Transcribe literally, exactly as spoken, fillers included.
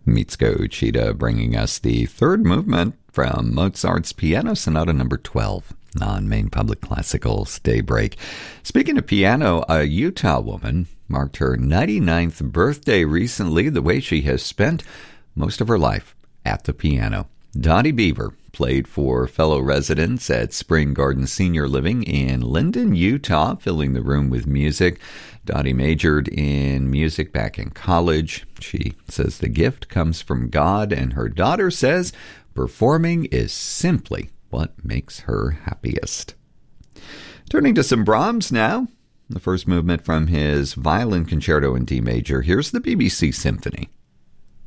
Mitsuko Uchida bringing us the third movement from Mozart's Piano Sonata number twelve on Maine Public Classical's Daybreak. Speaking of piano, a Utah woman marked her ninety-ninth birthday recently, the way she has spent most of her life at the piano. Dottie Beaver played for fellow residents at Spring Garden Senior Living in Linden, Utah, filling the room with music. Dottie majored in music back in college. She says the gift comes from God, and her daughter says performing is simply what makes her happiest. Turning to some Brahms now, the first movement from his Violin Concerto in D major. Here's the B B C Symphony.